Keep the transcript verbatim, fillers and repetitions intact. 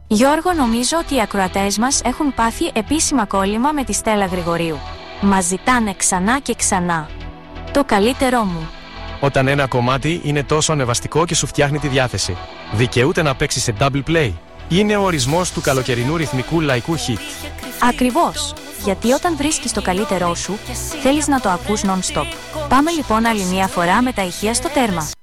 Γιώργο, νομίζω ότι οι ακροατές μας έχουν πάθει επίσημα κόλλημα με τη Στέλλα Γρηγορίου. Μας ζητάνε ξανά και ξανά. Το καλύτερό μου. Όταν ένα κομμάτι είναι τόσο ανεβαστικό και σου φτιάχνει τη διάθεση, δικαιούται να παίξει σε double play. Είναι ο ορισμός του καλοκαιρινού ρυθμικού λαϊκού hit. Ακριβώς. Γιατί όταν βρίσκεις το καλύτερό σου, θέλεις να το ακούς non-stop. Πάμε λοιπόν άλλη μία φορά με τα ηχεία στο τέρμα.